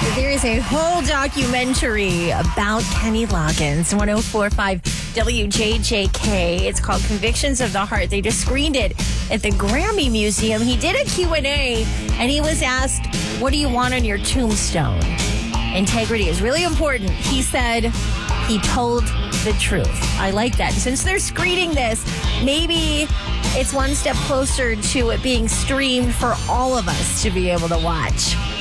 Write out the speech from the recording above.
There is a whole documentary about Kenny Loggins, 104.5 WJJK. It's called Convictions of the Heart. They just screened it at the Grammy Museum. He did a Q&A, and he was asked, what do you want on your tombstone? Integrity is really important. He said he told the truth. I like that. Since they're screening this, maybe it's one step closer to it being streamed for all of us to be able to watch.